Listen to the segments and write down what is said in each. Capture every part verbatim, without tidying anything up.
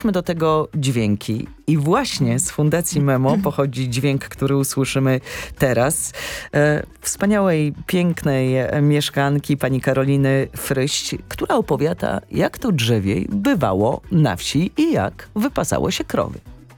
do tego dźwięki i właśnie z Fundacji Memo pochodzi dźwięk, który usłyszymy teraz. E, wspaniałej, pięknej mieszkanki pani Karoliny Fryść, która opowiada, jak to drzewiej bywało na wsi i jak wypasało się krowy.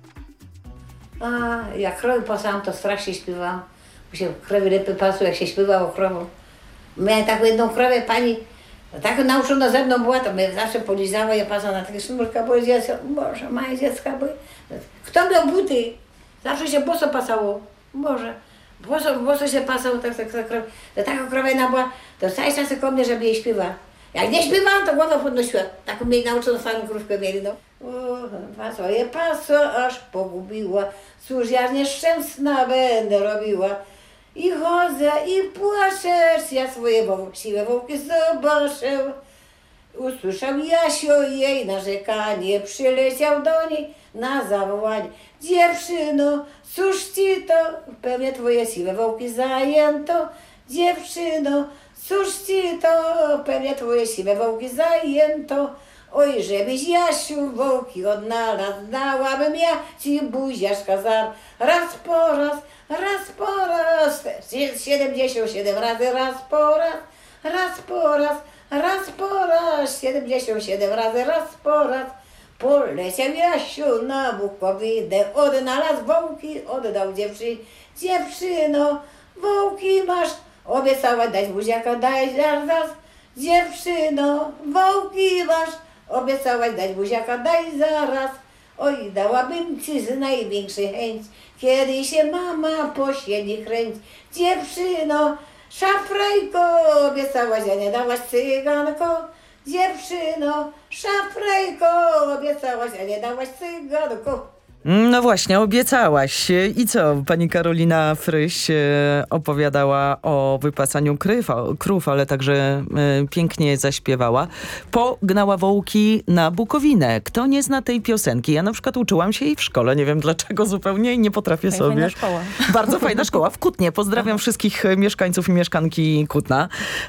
A jak krowy pasałam, to strasznie śpiewałam. Bo się krowy lepiej pasły, jak się śpiewało krową. Miałem taką jedną krowę, pani tak nauczona ze mną była, to mnie zawsze polizała, ja pasała na takie sznurka, bo dziecko, Boże, moje dziecka, bo... Kto miał buty? Zawsze się boso pasało, Boże. Boso, boso się pasało, tak, tak, tak, tak. To taka krowena była, to cały czas koło mnie, żeby jej śpiewała. Jak nie śpiewałam, to głowę podnosiła. Taką mieli nauczoną starą krówkę mieli, no. O, paso je paso, aż pogubiła, cóż ja nieszczęsna będę robiła. I chodzę i płaczę, ja swoje woł- siwe wołki zobaczę. Usłyszał Jasio jej narzekanie, przyleciał do niej na zawołanie. Dziewczyno, cóż ci to, pewnie twoje siwe wołki zajęto. Dziewczyno, cóż ci to, pewnie twoje siwe wołki zajęto. Oj, żebyś Jasiu wołki odnalazł, dałabym ja ci buziaszka za raz po raz, raz po raz, siedemdziesiąt siedem razy raz po raz, raz po raz, raz po raz, siedemdziesiąt siedem razy raz po raz. Poleciał Jasiu na Bukowinę, odnalazł wołki, oddał dziewczynie. Dziewczyno, wołki masz, obiecałaś dać buziaka, daj zaraz. Dziewczyno, wołki masz, obiecałaś dać buziaka, daj zaraz. Oj, dałabym ci z największej chęć, kiedy się mama posiedzi kręć. Dziewczyno, szafrajko, obiecałaś, a nie dałaś cyganko. Dziewczyno, szafrajko, obiecałaś, a nie dałaś cyganko. No właśnie, obiecałaś. I co? Pani Karolina Fryś e, opowiadała o wypasaniu kryw, krów, ale także e, pięknie zaśpiewała. Pognała wołki na Bukowinę. Kto nie zna tej piosenki? Ja na przykład uczyłam się jej w szkole. Nie wiem dlaczego zupełnie i nie potrafię Fajna sobie. Fajna szkoła. Bardzo fajna szkoła w Kutnie. Pozdrawiam wszystkich mieszkańców i mieszkanki Kutna.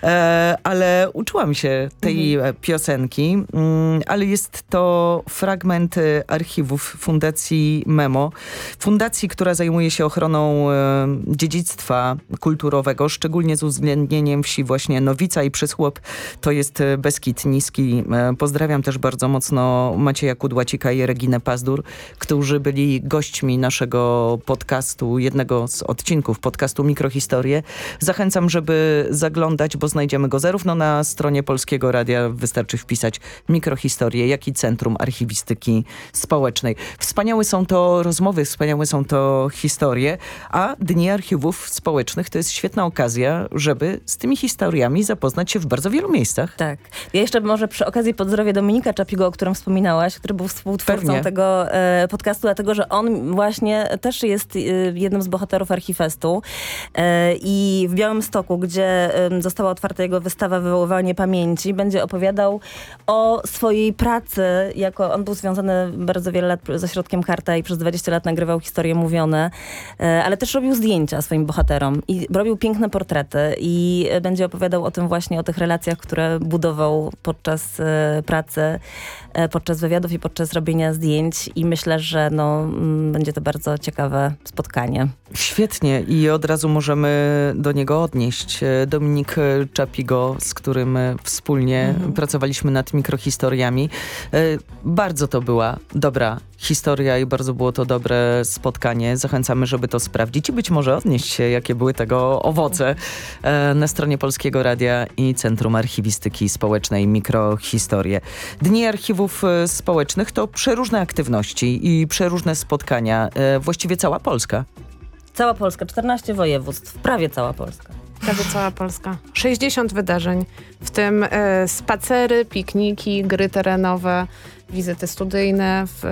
E, ale uczyłam się tej mhm. piosenki, mm, ale jest to fragment archiwów Fundacji Memo. Fundacji, która zajmuje się ochroną e, dziedzictwa kulturowego, szczególnie z uwzględnieniem wsi właśnie Nowica i Przysłop. To jest Beskid Niski. E, pozdrawiam też bardzo mocno Macieja Kudłacika i Reginę Pazdur, którzy byli gośćmi naszego podcastu, jednego z odcinków podcastu Mikrohistorie. Zachęcam, żeby zaglądać, bo znajdziemy go zarówno na stronie Polskiego Radia, wystarczy wpisać Mikrohistorie, jak i Centrum Archiwistyki Społecznej. Wspaniały są to rozmowy, wspaniałe są to historie, a Dni Archiwów Społecznych to jest świetna okazja, żeby z tymi historiami zapoznać się w bardzo wielu miejscach. Tak. Ja jeszcze może przy okazji pozdrowię Dominika Czapigo, o którym wspominałaś, który był współtwórcą Pewnie. tego e, podcastu, dlatego, że on właśnie też jest e, jednym z bohaterów Archifestu e, i w Białymstoku, gdzie e, została otwarta jego wystawa Wywoływanie Pamięci, będzie opowiadał o swojej pracy, jako on był związany bardzo wiele lat z ośrodkiem Karta i przez dwadzieścia lat nagrywał historie mówione, ale też robił zdjęcia swoim bohaterom i robił piękne portrety i będzie opowiadał o tym właśnie, o tych relacjach, które budował podczas pracy, podczas wywiadów i podczas robienia zdjęć i myślę, że no, będzie to bardzo ciekawe spotkanie. Świetnie i od razu możemy do niego odnieść. Dominik Czapigo, z którym wspólnie mhm. pracowaliśmy nad mikrohistoriami. Bardzo to była dobra historia i bardzo było to dobre spotkanie. Zachęcamy, żeby to sprawdzić i być może odnieść się, jakie były tego owoce na stronie Polskiego Radia i Centrum Archiwistyki Społecznej Mikrohistorie. Dni Archiwów Społecznych to przeróżne aktywności i przeróżne spotkania. Właściwie cała Polska. Cała Polska, czternaście województw, prawie cała Polska. Prawie cała Polska. sześćdziesiąt wydarzeń, w tym e, spacery, pikniki, gry terenowe, wizyty studyjne w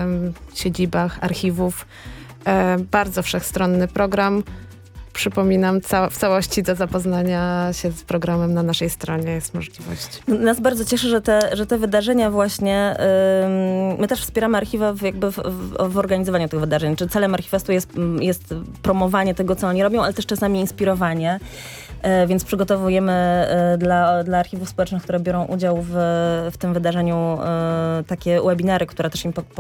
e, siedzibach archiwów. E, bardzo wszechstronny program. Przypominam, ca- w całości do zapoznania się z programem na naszej stronie jest możliwość. Nas bardzo cieszy, że te, że te wydarzenia właśnie, ym, my też wspieramy archiwa w, jakby w, w, w organizowaniu tych wydarzeń. Czy celem Archifestu jest, jest promowanie tego, co oni robią, ale też czasami inspirowanie. E, więc przygotowujemy e, dla, dla archiwów społecznych, które biorą udział w, w tym wydarzeniu e, takie webinary, które też im po,